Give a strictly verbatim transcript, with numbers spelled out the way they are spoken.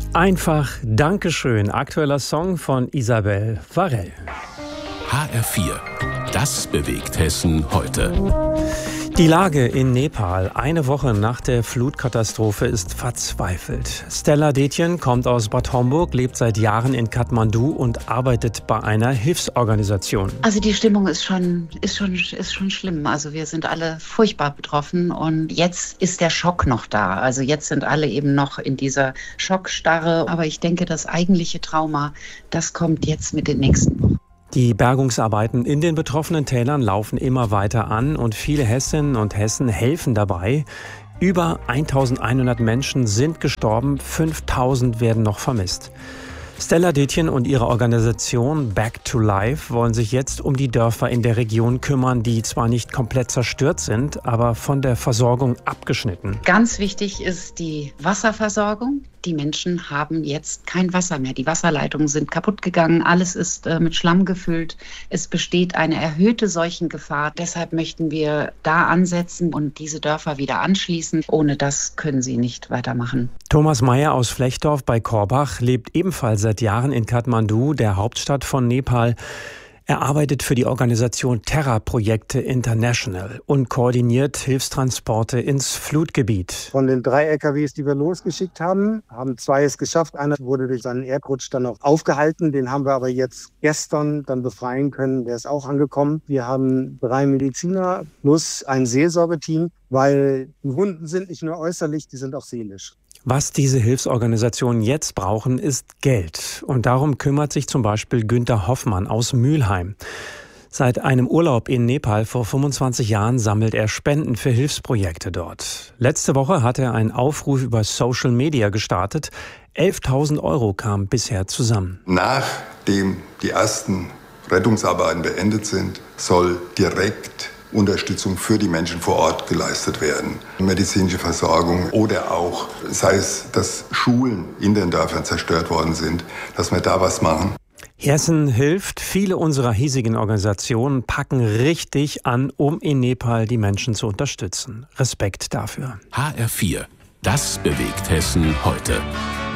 Einfach Dankeschön. Aktueller Song von Isabel Varell. H R vier. Das bewegt Hessen heute. Die Lage in Nepal, eine Woche nach der Flutkatastrophe, ist verzweifelt. Stella Detjen kommt aus Bad Homburg, lebt seit Jahren in Kathmandu und arbeitet bei einer Hilfsorganisation. Also die Stimmung ist schon, ist schon, ist schon schlimm. Also wir sind alle furchtbar betroffen und jetzt ist der Schock noch da. Also jetzt sind alle eben noch in dieser Schockstarre. Aber ich denke, das eigentliche Trauma, das kommt jetzt mit den nächsten Wochen. Die Bergungsarbeiten in den betroffenen Tälern laufen immer weiter an und viele Hessinnen und Hessen helfen dabei. Über eintausendeinhundert Menschen sind gestorben, fünftausend werden noch vermisst. Stella Detjen und ihre Organisation Back to Life wollen sich jetzt um die Dörfer in der Region kümmern, die zwar nicht komplett zerstört sind, aber von der Versorgung abgeschnitten. Ganz wichtig ist die Wasserversorgung. Die Menschen haben jetzt kein Wasser mehr. Die Wasserleitungen sind kaputt gegangen. Alles ist äh, mit Schlamm gefüllt. Es besteht eine erhöhte Seuchengefahr. Deshalb möchten wir da ansetzen und diese Dörfer wieder anschließen. Ohne das können sie nicht weitermachen. Thomas Meyer aus Flechdorf bei Korbach lebt ebenfalls seit Jahren in Kathmandu, der Hauptstadt von Nepal. Er arbeitet für die Organisation Terra-Projekte International und koordiniert Hilfstransporte ins Flutgebiet. Von den drei L K Ws, die wir losgeschickt haben, haben zwei es geschafft. Einer wurde durch seinen Erdrutsch dann auch aufgehalten. Den haben wir aber jetzt gestern dann befreien können. Der ist auch angekommen. Wir haben drei Mediziner plus ein Seelsorgeteam, weil die Wunden sind nicht nur äußerlich, die sind auch seelisch. Was diese Hilfsorganisationen jetzt brauchen, ist Geld. Und darum kümmert sich zum Beispiel Günther Hoffmann aus Mülheim. Seit einem Urlaub in Nepal vor fünfundzwanzig Jahren sammelt er Spenden für Hilfsprojekte dort. Letzte Woche hat er einen Aufruf über Social Media gestartet. elftausend Euro kamen bisher zusammen. Nachdem die ersten Rettungsarbeiten beendet sind, soll direkt Unterstützung für die Menschen vor Ort geleistet werden. Medizinische Versorgung oder auch, sei es, dass Schulen in den Dörfern zerstört worden sind, dass wir da was machen. Hessen hilft. Viele unserer hiesigen Organisationen packen richtig an, um in Nepal die Menschen zu unterstützen. Respekt dafür. H R vier. Das bewegt Hessen heute.